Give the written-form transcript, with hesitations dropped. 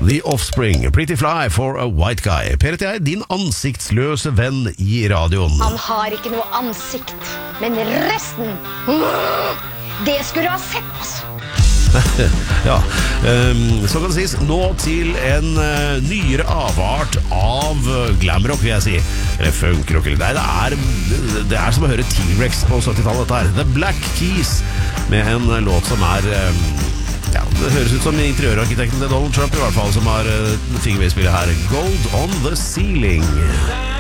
The Offspring, Pretty Fly for a White Guy. Per til jeg, din ansiktsløse venn i radioen. Han har ikke noe ansikt, men resten, det skulle du ha sett, altså. Ja, så kan det sies. Nå til en nyere avart av glamrock, vil jeg si. Eller funkrock. Nei, det er som å høre T-Rex på 70-tallet, dette her. The Black Keys, med en låt som er... Ja, det høres ut som interiørarkitekten til Donald Trump i hvert fall, som har fingerspillet her. Gold on the Ceiling.